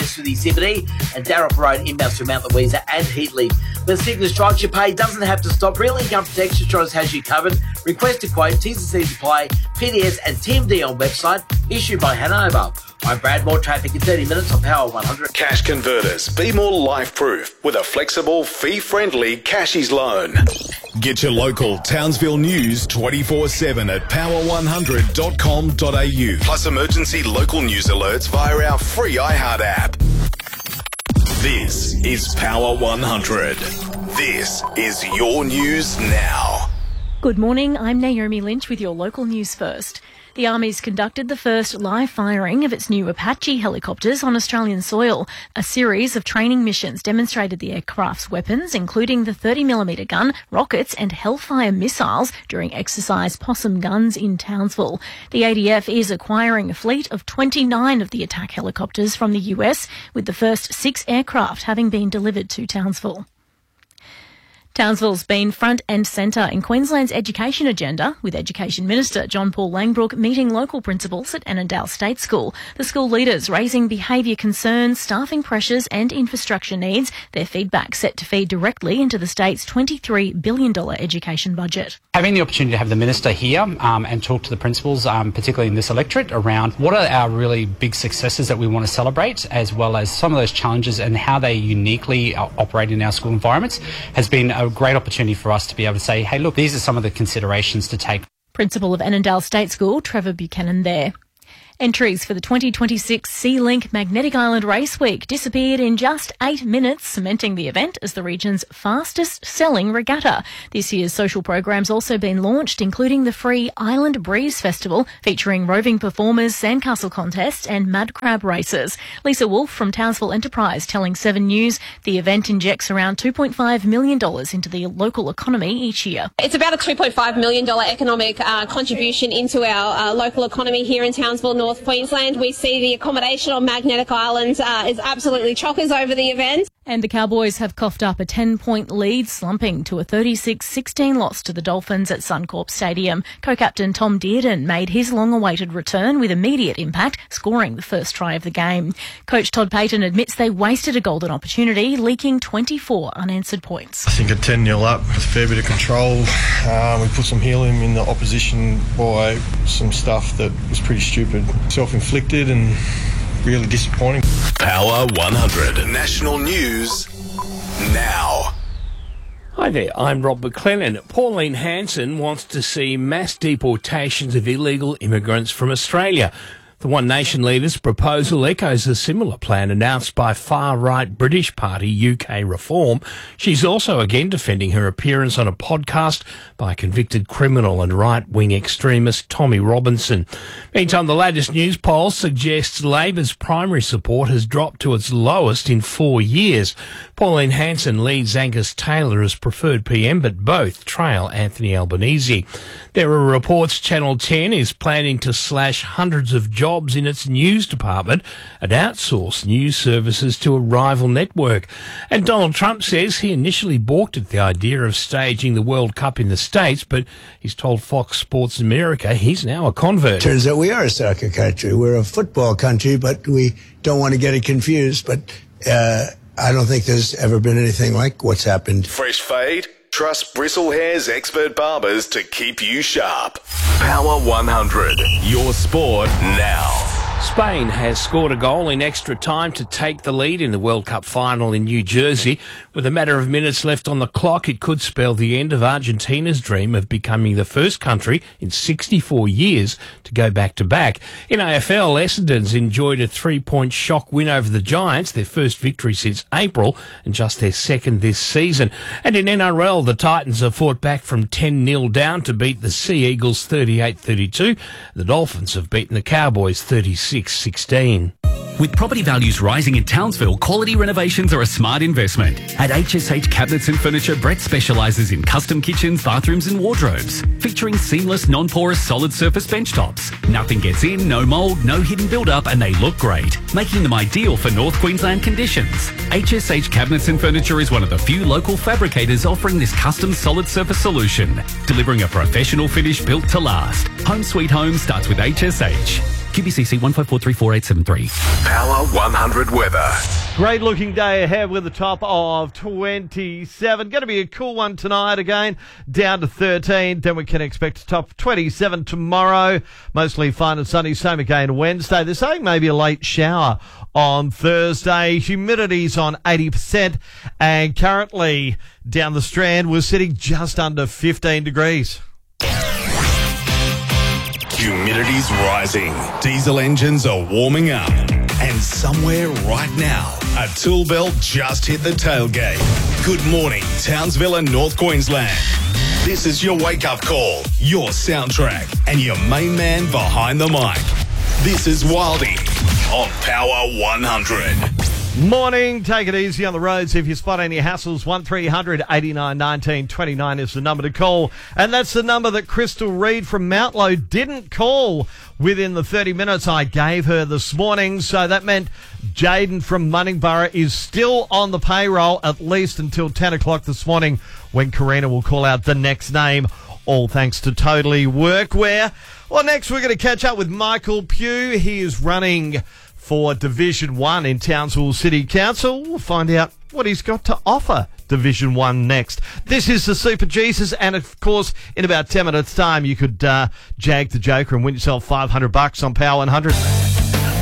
race through the CBD and Darrell Road inbounds through Mount Louisa and Heatley. When sickness strikes, your pay doesn't have to stop. Real Income Protection Insurance has you covered. Request a quote, T's and C's apply, PDS and TMD on website, issued by Hanover. I'm Brad. More traffic in 30 minutes on Power 100. Cash Converters. Be more life-proof with a flexible, fee-friendly Cashies loan. Get your local Townsville news 24/7 at power100.com.au. Plus emergency local news alerts via our free iHeart app. This is Power 100. This is your news now. Good morning, I'm Naomi Lynch with your local news first. The Army's conducted the first live firing of its new Apache helicopters on Australian soil. A series of training missions demonstrated the aircraft's weapons, including the 30mm gun, rockets and Hellfire missiles during exercise Possum Guns in Townsville. The ADF is acquiring a fleet of 29 of the attack helicopters from the US, with the first 6 aircraft having been delivered to Townsville. Townsville's been front and centre in Queensland's education agenda, with Education Minister John Paul Langbrook meeting local principals at Annandale State School. The school leaders raising behaviour concerns, staffing pressures and infrastructure needs. Their feedback set to feed directly into the state's $23 billion education budget. Having the opportunity to have the Minister here and talk to the principals, particularly in this electorate, around what are our really big successes that we want to celebrate, as well as some of those challenges and how they uniquely operate in our school environments, has been a great opportunity for us to be able to say, hey, look, these are some of the considerations to take. Principal of Annandale State School, Trevor Buchanan there. Entries for the 2026 SeaLink Magnetic Island Race Week disappeared in just 8 minutes, cementing the event as the region's fastest-selling regatta. This year's social program's also been launched, including the free Island Breeze Festival, featuring roving performers, sandcastle contests and mud crab races. Lisa Wolfe from Townsville Enterprise telling 7 News the event injects around $2.5 million into the local economy each year. It's about a $2.5 million economic contribution into our local economy here in Townsville, North Queensland. We see the accommodation on Magnetic Island is absolutely chockers over the event. And the Cowboys have coughed up a 10-point lead, slumping to a 36-16 loss to the Dolphins at Suncorp Stadium. Co-captain Tom Dearden made his long-awaited return with immediate impact, scoring the first try of the game. Coach Todd Payton admits they wasted a golden opportunity, leaking 24 unanswered points. I think at 10-0 up, with a fair bit of control, we put some helium in the opposition by some stuff that was pretty stupid, self-inflicted and really disappointing. Power 100 National News now. Hi there, I'm Rob McClellan. Pauline Hanson wants to see mass deportations of illegal immigrants from Australia. The One Nation leader's proposal echoes a similar plan announced by far-right British party UK Reform. She's also again defending her appearance on a podcast by convicted criminal and right-wing extremist Tommy Robinson. Meantime, the latest news poll suggests Labor's primary support has dropped to its lowest in 4 years. Pauline Hanson leads Angus Taylor as preferred PM, but both trail Anthony Albanese. There are reports Channel 10 is planning to slash hundreds of jobs in its news department and outsource news services to a rival network. And Donald Trump says he initially balked at the idea of staging the World Cup in the States, but he's told Fox Sports America he's now a convert. Turns out we are a soccer country. We're a football country, but we don't want to get it confused. But I don't think there's ever been anything like what's happened. Fresh fade? Trust Bristle Hair's expert barbers to keep you sharp. Power 100, your sport now. Spain has scored a goal in extra time to take the lead in the World Cup final in New Jersey. With a matter of minutes left on the clock, it could spell the end of Argentina's dream of becoming the first country in 64 years to go back-to-back. In AFL, Essendon's enjoyed a 3-point shock win over the Giants, their first victory since April and just their second this season. And in NRL, the Titans have fought back from 10-0 down to beat the Sea Eagles 38-32. The Dolphins have beaten the Cowboys 36-16. With property values rising in Townsville, quality renovations are a smart investment. At HSH Cabinets and Furniture, Brett specialises in custom kitchens, bathrooms and wardrobes, featuring seamless, non-porous, solid surface bench tops. Nothing gets in, no mould, no hidden build-up, and they look great, making them ideal for North Queensland conditions. HSH Cabinets and Furniture is one of the few local fabricators offering this custom solid surface solution, delivering a professional finish built to last. Home Sweet Home starts with HSH. QBCC 154348873. Power 100 weather. Great looking day ahead with a top of 27. Going to be a cool one tonight again, down to 13. Then we can expect a top 27 tomorrow. Mostly fine and sunny. Same again Wednesday. They're saying maybe a late shower on Thursday. Humidity's on 80%. And currently down the Strand, we're sitting just under 15 degrees. Humidity's rising. Diesel engines are warming up. And somewhere right now, a tool belt just hit the tailgate. Good morning, Townsville and North Queensland. This is your wake-up call, your soundtrack, and your main man behind the mic. This is Wildy on Power 100. Morning. Take it easy on the roads. If you spot any hassles, 1300 89 19 29 is the number to call. And that's the number that Crystal Reed from Mountlow didn't call within the 30 minutes I gave her this morning. So that meant Jaden from Munningborough is still on the payroll at least until 10 o'clock this morning when Karina will call out the next name. All thanks to Totally Workwear. Well, next we're going to catch up with Michael Pugh. He is running for Division 1 in Townsville City Council. We'll find out what he's got to offer Division 1 next. This is the Super Jesus, and of course, in about 10 minutes' time, you could jag the Joker and win yourself $500 on Power 100.